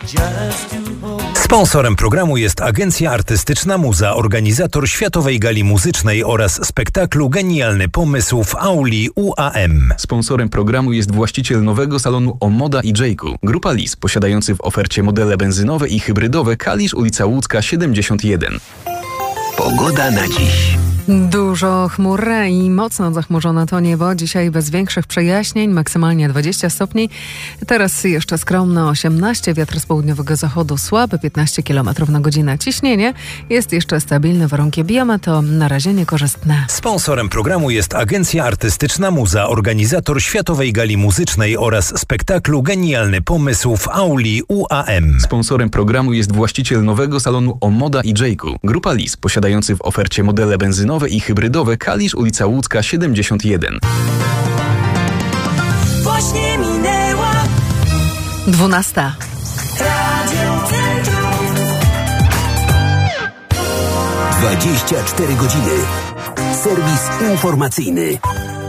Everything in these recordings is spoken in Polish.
Sponsorem programu jest Agencja Artystyczna Muza, organizator Światowej Gali Muzycznej oraz spektaklu Genialny Pomysł w auli UAM. Sponsorem programu jest właściciel nowego salonu Omoda i Jayku. Grupa Lis, posiadający w ofercie modele benzynowe i hybrydowe Kalisz, ulica Łódzka 71. Pogoda na dziś. Dużo chmur i mocno zachmurzone to niebo. Dzisiaj bez większych przejaśnień, maksymalnie 20 stopni. Teraz jeszcze skromne 18, wiatr z południowego zachodu słaby, 15 km na godzinę. Ciśnienie jest jeszcze stabilne, warunki biometeo na razie niekorzystne. Sponsorem programu jest Agencja Artystyczna Muza, organizator Światowej Gali Muzycznej oraz spektaklu Genialny Pomysł w auli UAM. Sponsorem programu jest właściciel nowego salonu Omoda i Jayku. Grupa Lis, posiadający w ofercie modele benzynowe i hybrydowe Kalisz, ulica Łódzka 71. Właśnie minęła 12. Radio Centrum. 24 godziny. Serwis informacyjny.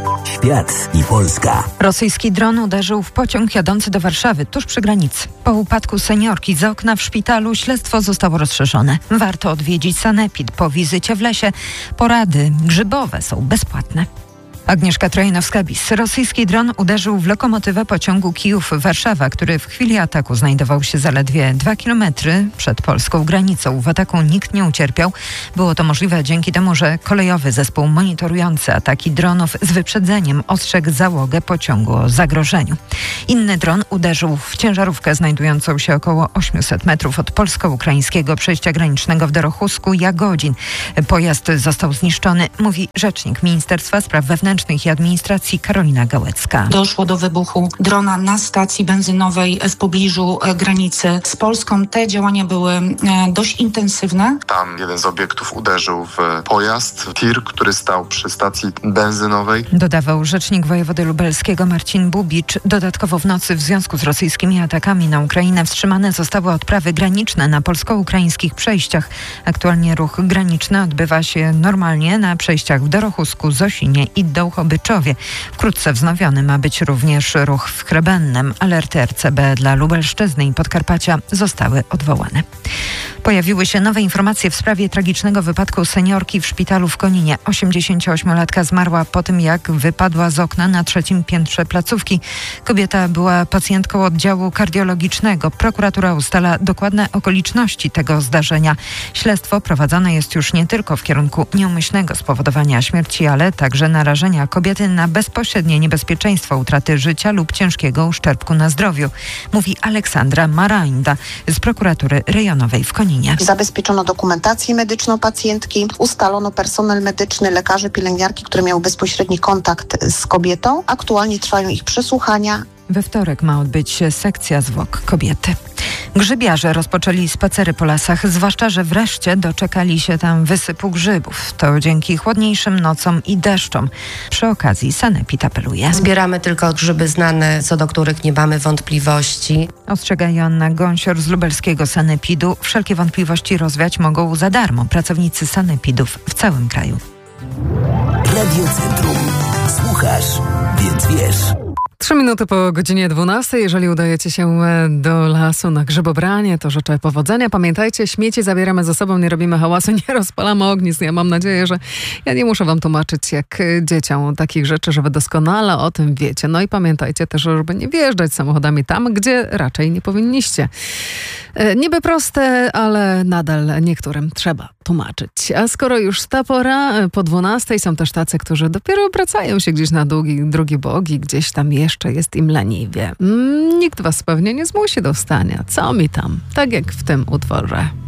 Świat i Polska. Rosyjski dron uderzył w pociąg jadący do Warszawy, tuż przy granicy. Po upadku seniorki z okna w szpitalu śledztwo zostało rozszerzone. Warto odwiedzić sanepid po wizycie w lesie. Porady grzybowe są bezpłatne. Agnieszka Trojanowska-Bis. Rosyjski dron uderzył w lokomotywę pociągu Kijów-Warszawa, który w chwili ataku znajdował się zaledwie 2 km przed polską granicą. W ataku nikt nie ucierpiał. Było to możliwe dzięki temu, że kolejowy zespół monitorujący ataki dronów z wyprzedzeniem ostrzegł załogę pociągu o zagrożeniu. Inny dron uderzył w ciężarówkę znajdującą się około 800 metrów od polsko-ukraińskiego przejścia granicznego w Dorochusku Jagodzin. Pojazd został zniszczony, mówi rzecznik Ministerstwa Spraw Wewnętrznych i Administracji Karolina Gałecka. Doszło do wybuchu drona na stacji benzynowej w pobliżu granicy z Polską. Te działania były dość intensywne. Tam jeden z obiektów uderzył w pojazd, tir, który stał przy stacji benzynowej. Dodawał rzecznik wojewody lubelskiego Marcin Bubicz. Dodatkowo w nocy w związku z rosyjskimi atakami na Ukrainę wstrzymane zostały odprawy graniczne na polsko-ukraińskich przejściach. Aktualnie ruch graniczny odbywa się normalnie na przejściach w Dorochusku, Zosinie i Dołchobyczowie. Wkrótce wznowiony ma być również ruch w Chrebennem. Alerty RCB dla Lubelszczyzny i Podkarpacia zostały odwołane. Pojawiły się nowe informacje w sprawie tragicznego wypadku seniorki w szpitalu w Koninie. 88-latka zmarła po tym, jak wypadła z okna na 3. piętrze placówki. Kobieta była pacjentką oddziału kardiologicznego. Prokuratura ustala dokładne okoliczności tego zdarzenia. Śledztwo prowadzone jest już nie tylko w kierunku nieumyślnego spowodowania śmierci, ale także narażenia kobiety na bezpośrednie niebezpieczeństwo utraty życia lub ciężkiego uszczerbku na zdrowiu, mówi Aleksandra Marańda z prokuratury rejonowej w Koninie. Zabezpieczono dokumentację medyczną pacjentki, ustalono personel medyczny, lekarze, pielęgniarki, które miały bezpośredni kontakt z kobietą. Aktualnie trwają ich przesłuchania. We wtorek ma odbyć się sekcja zwłok kobiety. Grzybiarze rozpoczęli spacery po lasach, zwłaszcza że wreszcie doczekali się tam wysypu grzybów. To dzięki chłodniejszym nocom i deszczom. Przy okazji sanepid apeluje. Zbieramy tylko grzyby znane, co do których nie mamy wątpliwości. Ostrzega Joanna Gąsior z lubelskiego sanepidu. Wszelkie wątpliwości rozwiać mogą za darmo pracownicy sanepidów w całym kraju. Radio Centrum. Słuchasz, więc wiesz. 3 minuty po godzinie 12. Jeżeli udajecie się do lasu na grzybobranie, to życzę powodzenia. Pamiętajcie, śmieci zabieramy ze sobą, nie robimy hałasu, nie rozpalamy ognisk. Ja mam nadzieję, że ja nie muszę wam tłumaczyć jak dzieciom takich rzeczy, że wy doskonale o tym wiecie. No i pamiętajcie też, żeby nie wjeżdżać samochodami tam, gdzie raczej nie powinniście. Niby proste, ale nadal niektórym trzeba tłumaczyć. A skoro już ta pora, po 12 są też tacy, którzy dopiero obracają się gdzieś na drugi bogi, gdzieś tam jeszcze jest im leniwie. Nikt was pewnie nie zmusi do wstania. Co mi tam? Tak jak w tym utworze.